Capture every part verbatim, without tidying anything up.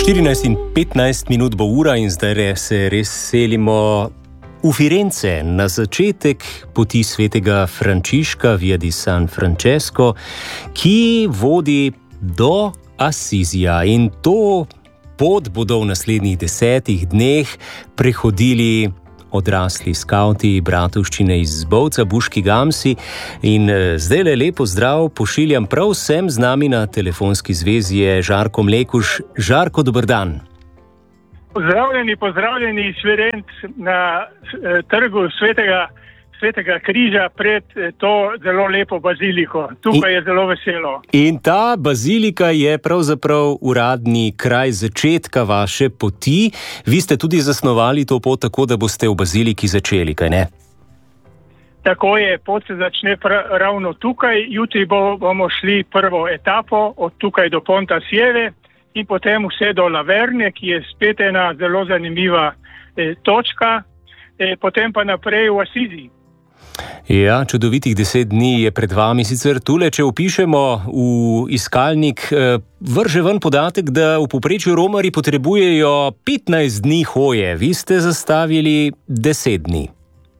štirinajst in petnajst minut bo ura in zdaj se res selimo v Firence na začetek poti svetega Frančiška Via di San Francesco, ki vodi do Assizija, in to pot bodo v naslednjih desetih dneh prehodili odrasli skavti bratovščine iz Bovca, Buški Gamsi. In zdaj le lepo zdrav pošiljam prav vsem. Z nami na telefonski zvezi je Žarko Mlekuž. Žarko, dober dan. Pozdravljeni, pozdravljeni iz Firenc na eh, trgu svetega, svetega križa pred eh, to zelo lepo baziliko. Tukaj in, je zelo veselo. In ta bazilika je pravzaprav uradni kraj začetka vaše poti. Vi ste tudi zasnovali to pot tako, da boste v baziliki začeli, kaj ne? Tako je, pot se začne pra, ravno tukaj. Jutri bo, bomo šli prvo etapo od tukaj do Ponta Sieve in potem vse do Laverne, ki je spet ena zelo zanimiva eh, točka, eh, potem pa naprej v Asizi. Ja, čudovitih deset dni je pred vami. Sicer tule, če vpišemo v iskalnik, eh, vrže ven podatek, da v povprečju romarji potrebujejo petnajst dni hoje. Vi ste zastavili deset dni.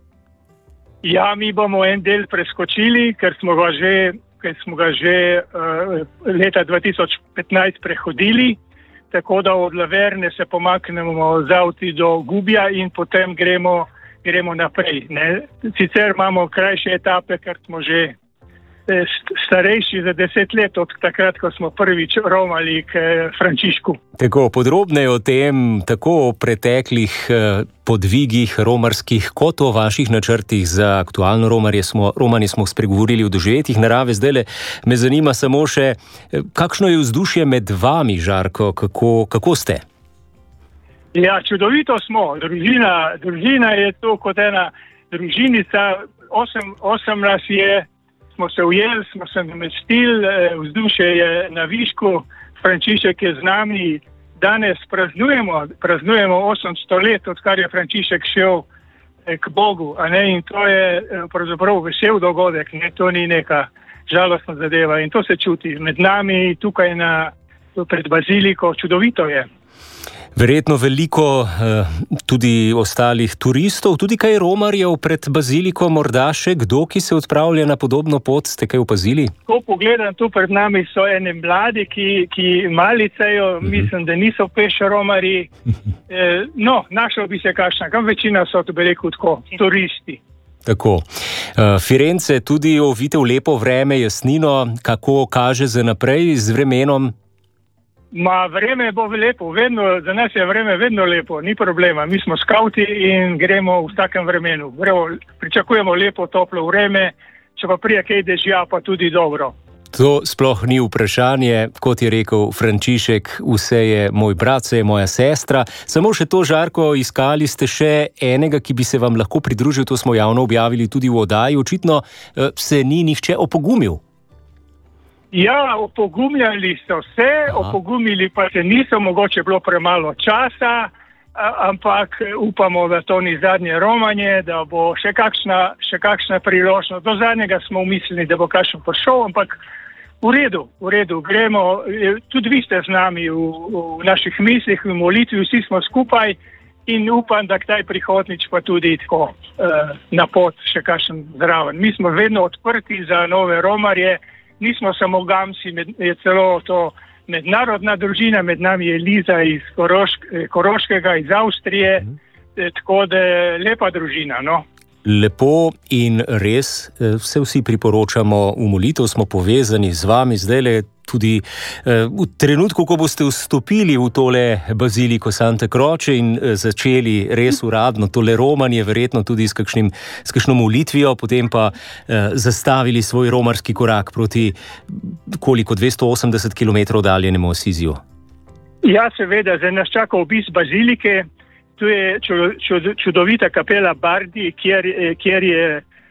Ja, mi bomo en del preskočili, ker smo ga že ker smo ga že uh, leta dva tisoč petnajst prehodili, tako da od Laverne se pomaknemo z avti do Gubja in potem gremo, gremo naprej. Ne? Sicer imamo krajše etape, ker smo že eh, starejši za deset let od takrat, ko smo prvič romali k eh, Frančišku. Tako, podrobneje o tem, tako o preteklih eh, podvigih romarskih, kot o vaših načrtih za aktualno romarje smo, romanje smo spregovorili v doživetjih narave. Zdaj me zanima samo še, kakšno je vzdušje med vami, Žarko, kako, kako ste? Ja, čudovito smo. Družina, družina je to kot ena družinica. Osem, osem nas je, smo se ujeli, smo se namestili, vzdušje je na višku, Frančišek je z nami. Danes praznujemo, praznujemo osemsto let, odkar je Frančišek šel k Bogu, a ne, in to je pravzaprav vesel dogodek, ne, to ni neka žalostna zadeva in to se čuti med nami tukaj na, pred baziliko, čudovito je. Verjetno veliko eh, tudi ostalih turistov, tudi kaj romarjev pred baziliko, morda še kdo, ki se odpravlja na podobno pot, ste kaj opazili? Ko pogledam, tu pred nami so ene mladi, ki, ki malicajo, uh-huh. Mislim, da niso peš romarji. Eh, no, našel bi se kakšna, kam večina so, to bi rekel tako, turisti. Tako. Uh, Firence tudi ovite v lepo vreme, jasnino, kako kaže za naprej z vremenom? Ma, vreme bo lepo, vedno, za nas je vreme vedno lepo, ni problema. Mi smo skauti in gremo v takem vremenu. Vrevo, pričakujemo lepo, toplo vreme, če pa prije kaj dežja, pa tudi dobro. To sploh ni vprašanje, kot je rekel Frančišek, vse je moj brat, vse je moja sestra. Samo še to, Žarko, iskali ste še enega, ki bi se vam lahko pridružil, to smo javno objavili tudi v oddaji. Očitno se ni nihče opogumil. Ja, opogumljali so se, Aha. opogumili pa se niso, mogoče bilo premalo časa, ampak upamo, da to ni zadnje romanje, da bo še kakšna, še kakšna priložnost. Do zadnjega smo umislili, da bo kakšen prišel, ampak v redu, v redu, gremo, tudi vi ste z nami v, v naših mislih, v molitvi, vsi smo skupaj in upam, da kdaj prihodnič pa tudi tako eh, na pot še kakšen zraven. Mi smo vedno odprti za nove romarje. Nismo samo Gamsi, med, je celo to mednarodna družina, med nami je Liza iz Korošk, Koroškega, iz Avstrije, mm. tako da lepa družina, no. Lepo in res, se vsi priporočamo v molitev, smo povezani z vami, zdaj le tudi v trenutku, ko boste vstopili v tole baziliko Sante Croce in začeli res uradno tole romanje, verjetno tudi s, kakšnim, s kakšno molitvijo, potem pa eh, zastavili svoj romarski korak proti koliko, dvesto osemdeset kilometrov oddaljenemu Assiziju. Ja, seveda, zdaj nas čaka obisk bazilike. Tu je čudovita kapela Bardi, kjer, kjer je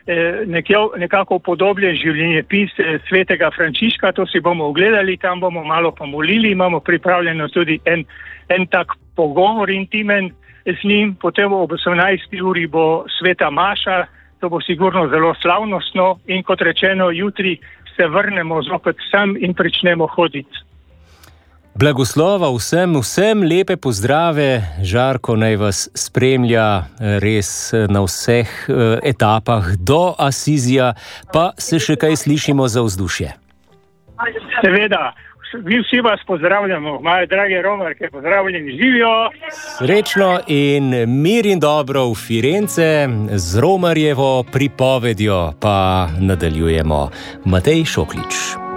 nekako upodobljen življenjepis svetega Frančiška. To si bomo ogledali, tam bomo malo pomolili. Imamo pripravljeno tudi en, en tak pogovor intimen z njim. Potem ob osemnajsti uri bo sveta maša, to bo sigurno zelo slavnostno in kot rečeno, jutri se vrnemo zopet sem in pričnemo hoditi. Blagoslova vsem, vsem lepe pozdrave. Žarko naj vas spremlja res na vseh etapah do Asizija, pa se še kaj slišimo za vzdušje. Seveda, vi vsi vas pozdravljamo, moje drage romarke, pozdravljeni, živijo. Srečno in mir in dobro v Firence z Romarjevo pripovedjo pa nadaljujemo. Matej Šoklič.